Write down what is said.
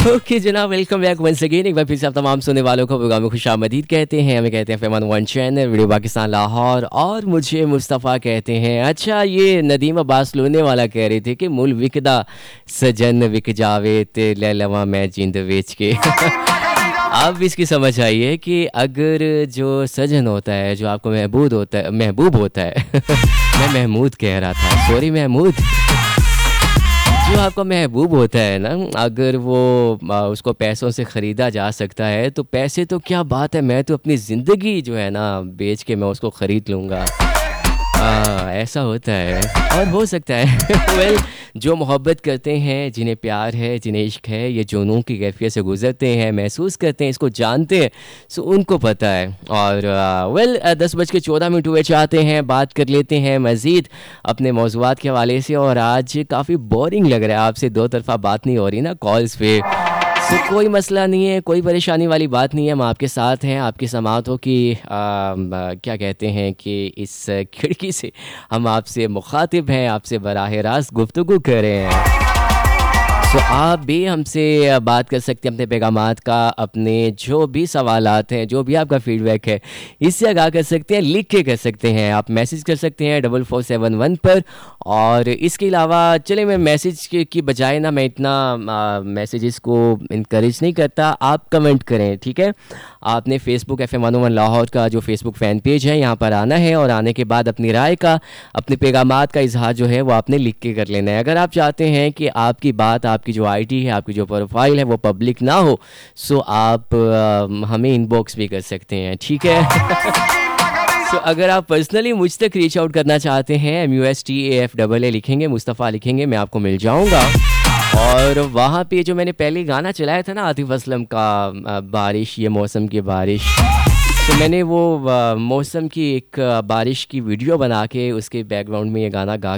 Okay जनाब, welcome back once again. एक बार फिर से आप तमाम सुनने वालों को प्रोग्राम में खुशामदीद कहते हैं। हमें कहते हैं फैमान one channel video Pakistan Lahore, और मुझे मुस्तफ़ा कहते हैं। अच्छा, ये नदीम अब्बास लोने वाला कह रहे थे कि मुल विकदा सजन विक जावे ते ले लवा मैं जिंद बेच के। अब इसकी समझ आई है कि अगर जो सजन होता है, जो आपको महबूब होता है मैं महमूद कह रहा था, सॉरी महमूद। जो आपका महबूब होता है ना, अगर वो उसको पैसों से ख़रीदा जा सकता है तो पैसे तो क्या बात है, मैं तो अपनी ज़िंदगी जो है ना बेच के मैं उसको ख़रीद लूँगा। ऐसा होता है और हो सकता है। वेल, जो मोहब्बत करते हैं, जिन्हें प्यार है, जिन्हें इश्क है, ये जुनून की कैफियत से गुजरते हैं, महसूस करते हैं, इसको जानते हैं, सो उनको पता है। और वेल 10:14 हुए, चाहते हैं बात कर लेते हैं मज़ीद अपने मौज़ूआत के हवाले से। और आज काफ़ी बोरिंग लग रहा है, आपसे दो तरफ़ा बात नहीं हो रही ना कॉल्स पे। सो कोई मसला नहीं है, कोई परेशानी वाली बात नहीं है, हम आपके साथ हैं। आपकी समातों की क्या कहते हैं कि इस खिड़की से हम आपसे मुखातिब हैं, आपसे बराह रास्त गुफ्तगू कर रहे हैं। तो आप भी हमसे बात कर सकते हैं अपने पैगामात का, अपने जो भी सवालात हैं, जो भी आपका फीडबैक है, इससे आगाह कर सकते हैं, लिख के कर सकते हैं। आप मैसेज कर सकते हैं 4471 पर। और इसके अलावा चले, मैं मैसेज की बजाय ना मैं इतना मैसेजेस को इनकरेज नहीं करता, आप कमेंट करें, ठीक है। आपने फेसबुक FM 101 लाहौर का जो फेसबुक फ़ैन पेज है, यहाँ पर आना है और आने के बाद अपनी राय का, अपने पैगामात का इजहार जो है वो आपने लिख के कर लेना है। अगर आप चाहते हैं कि आपकी बात, आपकी जो आईडी है, आपकी जो प्रोफाइल है वो पब्लिक ना हो, सो आप हमें इनबॉक्स भी कर सकते हैं, ठीक है। सो अगर आप पर्सनली मुझ तक रीच आउट करना चाहते हैं, MUSTAFAA लिखेंगे, मुस्तफ़ा लिखेंगे, मैं आपको मिल जाऊँगा। और वहाँ पे जो मैंने पहले गाना चलाया था ना आतिफ असलम का, बारिश ये मौसम की बारिश, तो मैंने वो मौसम की एक बारिश की वीडियो बना के उसके बैकग्राउंड में ये गाना गा